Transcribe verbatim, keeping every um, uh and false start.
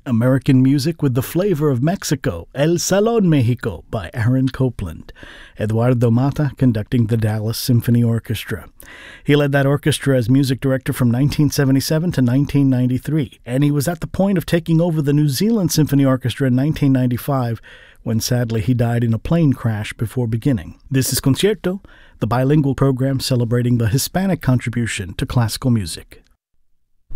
American Music with the Flavor of Mexico, El Salón Mexico by Aaron Copland. Eduardo Mata conducting the Dallas Symphony Orchestra. He led that orchestra as music director from nineteen seventy-seven to nineteen ninety-three, and he was at the point of taking over the New Zealand Symphony Orchestra in nineteen ninety-five, when sadly he died in a plane crash before beginning. This is Concierto, the bilingual program celebrating the Hispanic contribution to classical music.